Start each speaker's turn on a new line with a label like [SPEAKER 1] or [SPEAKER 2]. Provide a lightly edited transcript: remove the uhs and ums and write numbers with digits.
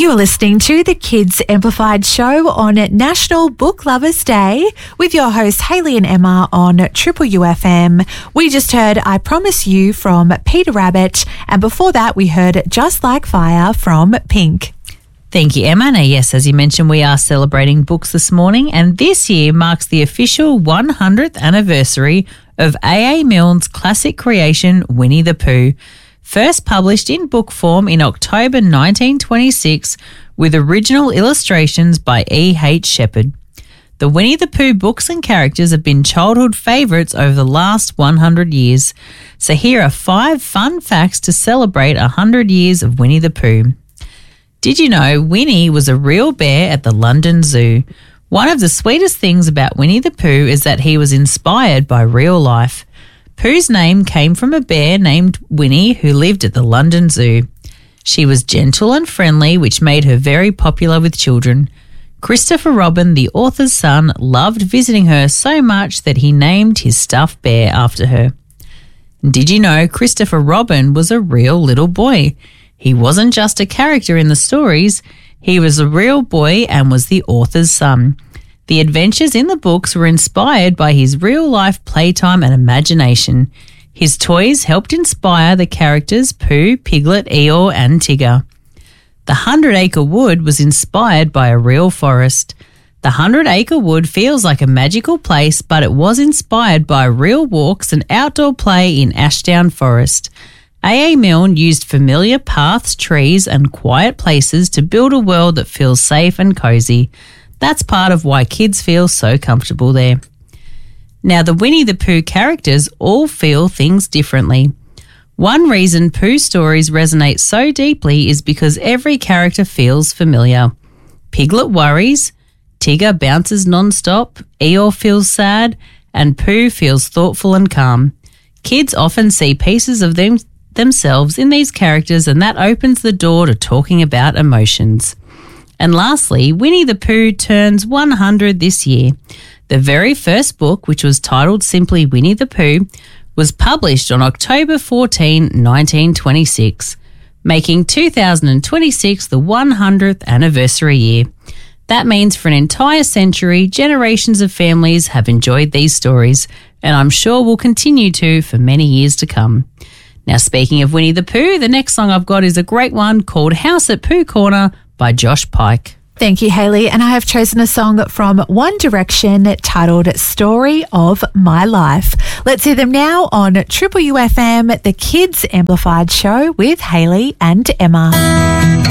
[SPEAKER 1] You are listening to the Kids Amplified Show on National Book Lovers Day with your hosts Hayley and Emma on Triple UFM. We just heard I Promise You from Peter Rabbit, and before that we heard Just Like Fire from Pink.
[SPEAKER 2] Thank you, Emma. Now, yes, as you mentioned, we are celebrating books this morning, and this year marks the official 100th anniversary of A.A. Milne's classic creation, Winnie the Pooh. First published in book form in October 1926 with original illustrations by E.H. Shepard. The Winnie the Pooh books and characters have been childhood favourites over the last 100 years. So here are 5 fun facts to celebrate 100 years of Winnie the Pooh. Did you know Winnie was a real bear at the London Zoo? One of the sweetest things about Winnie the Pooh is that he was inspired by real life. Pooh's name came from a bear named Winnie who lived at the London Zoo. She was gentle and friendly, which made her very popular with children. Christopher Robin, the author's son, loved visiting her so much that he named his stuffed bear after her. Did you know Christopher Robin was a real little boy? He wasn't just a character in the stories, he was a real boy and was the author's son. The adventures in the books were inspired by his real-life playtime and imagination. His toys helped inspire the characters Pooh, Piglet, Eeyore and Tigger. The 100-Acre Wood was inspired by a real forest. The 100-Acre Wood feels like a magical place, but it was inspired by real walks and outdoor play in Ashdown Forest. A.A. Milne used familiar paths, trees and quiet places to build a world that feels safe and cosy. That's part of why kids feel so comfortable there. Now, the Winnie the Pooh characters all feel things differently. One reason Pooh stories resonate so deeply is because every character feels familiar. Piglet worries, Tigger bounces non-stop, Eeyore feels sad, and Pooh feels thoughtful and calm. Kids often see pieces of themselves in these characters, and that opens the door to talking about emotions. And lastly, Winnie the Pooh turns 100 this year. The very first book, which was titled simply Winnie the Pooh, was published on October 14, 1926, making 2026 the 100th anniversary year. That means for an entire century, generations of families have enjoyed these stories, and I'm sure will continue to for many years to come. Now, speaking of Winnie the Pooh, the next song I've got is a great one called House at Pooh Corner by Josh Pike.
[SPEAKER 1] Thank you, Hayley. And I have chosen a song from One Direction titled Story of My Life. Let's hear them now on Triple UFM, the Kids Amplified Show with Hayley and Emma.